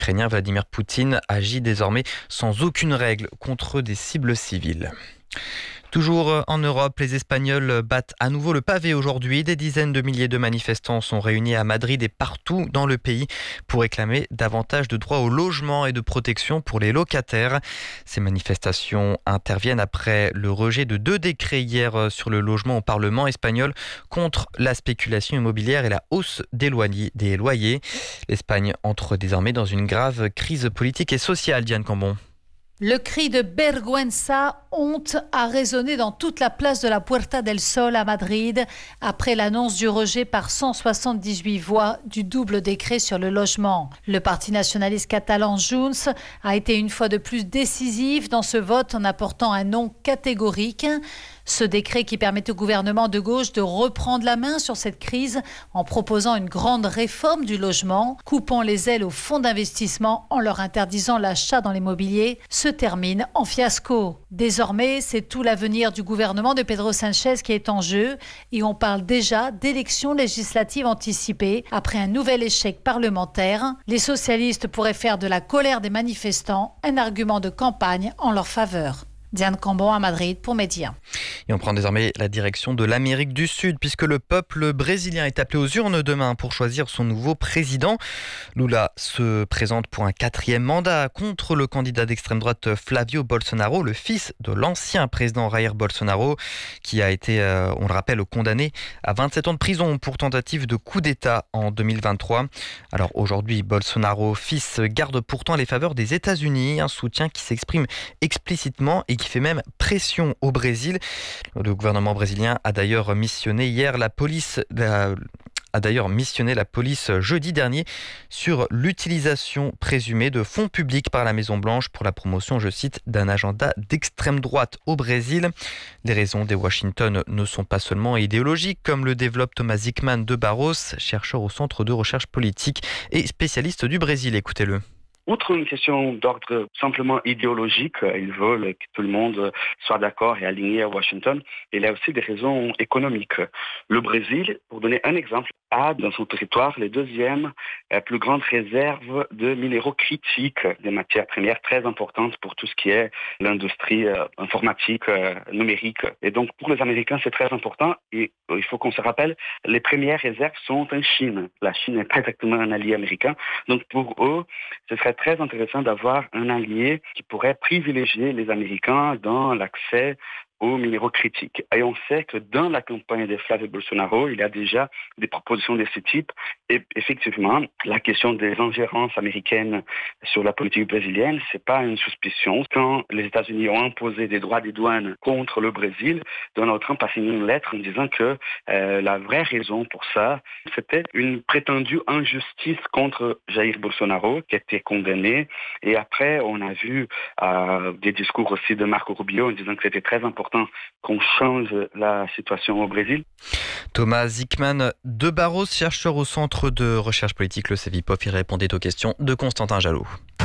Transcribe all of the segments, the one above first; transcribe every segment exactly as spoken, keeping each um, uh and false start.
ukrainien Vladimir Poutine agit désormais sans aucune règle contre des cibles civiles. Toujours en Europe, les Espagnols battent à nouveau le pavé aujourd'hui. Des dizaines de milliers de manifestants sont réunis à Madrid et partout dans le pays pour réclamer davantage de droits au logement et de protection pour les locataires. Ces manifestations interviennent après le rejet de deux décrets hier sur le logement au Parlement espagnol contre la spéculation immobilière et la hausse des loyers. L'Espagne entre désormais dans une grave crise politique et sociale, Diane Cambon. Le cri de vergüenza, honte, a résonné dans toute la place de la Puerta del Sol à Madrid après l'annonce du rejet par cent soixante-dix-huit voix du double décret sur le logement. Le parti nationaliste catalan Junts a été une fois de plus décisif dans ce vote en apportant un non catégorique. Ce décret qui permet au gouvernement de gauche de reprendre la main sur cette crise en proposant une grande réforme du logement, coupant les ailes aux fonds d'investissement en leur interdisant l'achat dans l'immobilier, se termine en fiasco. Désormais, c'est tout l'avenir du gouvernement de Pedro Sánchez qui est en jeu et on parle déjà d'élections législatives anticipées après un nouvel échec parlementaire. Les socialistes pourraient faire de la colère des manifestants un argument de campagne en leur faveur. Diane Cambon à Madrid pour Média. Et on prend désormais la direction de l'Amérique du Sud puisque le peuple brésilien est appelé aux urnes demain pour choisir son nouveau président. Lula se présente pour un quatrième mandat contre le candidat d'extrême droite Flavio Bolsonaro, le fils de l'ancien président Jair Bolsonaro, qui a été, euh, on le rappelle, condamné à vingt-sept ans de prison pour tentative de coup d'État en deux mille vingt-trois. Alors aujourd'hui, Bolsonaro, fils, garde pourtant les faveurs des États-Unis, un soutien qui s'exprime explicitement et qui fait même pression au Brésil. Le gouvernement brésilien a d'ailleurs missionné hier la police... La, a d'ailleurs missionné la police jeudi dernier sur l'utilisation présumée de fonds publics par la Maison-Blanche pour la promotion, je cite, d'un agenda d'extrême droite au Brésil. Les raisons de Washington ne sont pas seulement idéologiques, comme le développe Thomas Zickman de Barros, chercheur au Centre de recherche politique et spécialiste du Brésil. Écoutez-le. Outre une question d'ordre simplement idéologique, ils veulent que tout le monde soit d'accord et aligné à Washington. Il y a aussi des raisons économiques. Le Brésil, pour donner un exemple, a dans son territoire les deuxièmes plus grandes réserves de minéraux critiques, des matières premières très importantes pour tout ce qui est l'industrie informatique, numérique. Et donc pour les Américains, c'est très important. Et il faut qu'on se rappelle, les premières réserves sont en Chine. La Chine n'est pas exactement un allié américain. Donc pour eux, ce serait très intéressant d'avoir un allié qui pourrait privilégier les Américains dans l'accès aux minéraux critiques. Et on sait que dans la campagne de Flavio Bolsonaro, il y a déjà des propositions de ce type. Et effectivement, la question des ingérences américaines sur la politique brésilienne, c'est pas une suspicion. Quand les États-Unis ont imposé des droits des douanes contre le Brésil, Donald Trump a signé une lettre en disant que euh, la vraie raison pour ça, c'était une prétendue injustice contre Jair Bolsonaro, qui a été condamné. Et après, on a vu euh, des discours aussi de Marco Rubio en disant que c'était très important qu'on change la situation au Brésil. Thomas Zickman de Barros, chercheur au Centre de recherche politique, le Cevipof, il répondait aux questions de Constantin Jallot.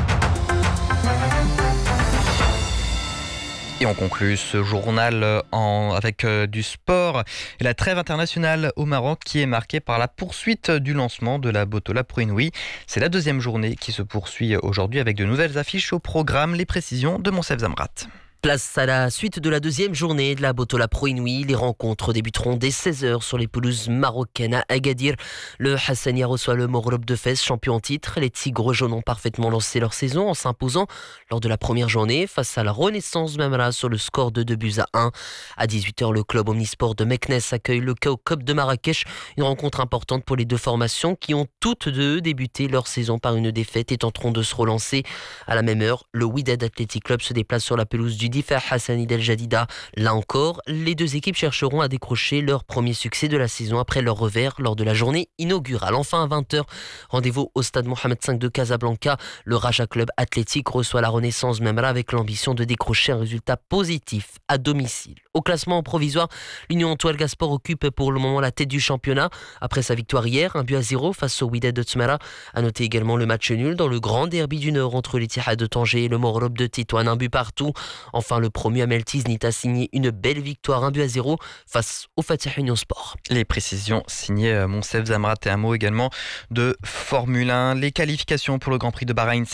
Et on conclut ce journal en, avec euh, du sport et la trêve internationale au Maroc qui est marquée par la poursuite du lancement de la Botola Pro Inouï. C'est la deuxième journée qui se poursuit aujourd'hui avec de nouvelles affiches au programme. Les précisions de Monsef Zamrat. Place à la suite de la deuxième journée de la Botola Pro Inouï. Les rencontres débuteront dès seize heures sur les pelouses marocaines à Agadir. Le Hassania reçoit le Morlob de Fès, champion en titre. Les Tigres jaunes ont parfaitement lancé leur saison en s'imposant lors de la première journée face à la Renaissance Memra sur le score de deux buts à un. À dix-huit heures, le club omnisport de Meknes accueille le K O Cup de Marrakech. Une rencontre importante pour les deux formations qui ont toutes deux débuté leur saison par une défaite et tenteront de se relancer. À la même heure, le Wydad Athletic Club se déplace sur la pelouse du Difa Hassani Del Jadida. Là encore, les deux équipes chercheront à décrocher leur premier succès de la saison après leur revers lors de la journée inaugurale. Enfin, à vingt heures, rendez-vous au stade Mohamed cinq de Casablanca. Le Raja Club Athlétique reçoit la Renaissance Memra avec l'ambition de décrocher un résultat positif à domicile. Au classement provisoire, l'Union Antoine Gasport occupe pour le moment la tête du championnat après sa victoire hier, un but à zéro face au Wydad de Tmara. À noter également le match nul dans le grand derby du Nord entre l'Ittihad de Tanger et le Morlob de Tétouan, un but partout. Enfin, le promu Amel Tiznit a signé une belle victoire, un but à zéro face au Fatih Union Sport. Les précisions signées Monsef Zamrat et un mot également de Formule un. Les qualifications pour le Grand Prix de Bahreïn,